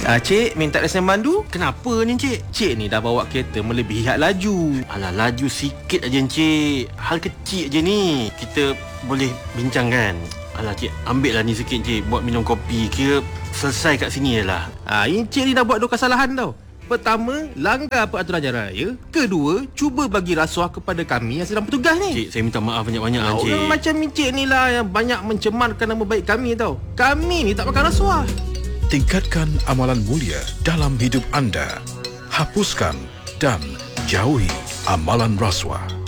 Cik, minta lesen mandu. Kenapa ni Encik? Cik ni dah bawa kereta melebihi had laju. Alah, laju sikit aja Encik. Hal kecil je ni. Kita boleh bincang kan? Alah Cik, ambil lah ni sikit Encik. Buat minum kopi. Kira selesai kat sini je lah. Encik ni dah buat 2 kesalahan tau. Pertama, langgar peraturan jalan raya. Kedua, cuba bagi rasuah kepada kami yang sedang bertugas ni. Cik, saya minta maaf banyak-banyak lah Cik. Orang macam Encik ni lah yang banyak mencemarkan nama baik kami tau. Kami ni tak makan rasuah. Tingkatkan amalan mulia dalam hidup anda. Hapuskan dan jauhi amalan rasuah.